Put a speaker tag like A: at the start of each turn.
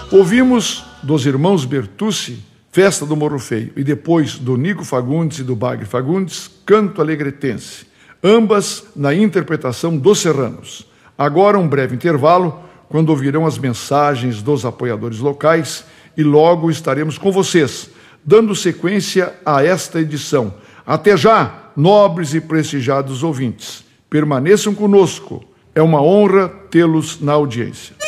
A: Ouvimos dos irmãos Bertucci, Festa do Morro Feio, e depois do Nico Fagundes e do Bagre Fagundes, Canto Alegretense, ambas na interpretação dos Serranos. Agora um breve intervalo, quando ouvirão as mensagens dos apoiadores locais, e logo estaremos com vocês, dando sequência a esta edição. Até já, nobres e prestigiados ouvintes. Permaneçam conosco. É uma honra tê-los na audiência.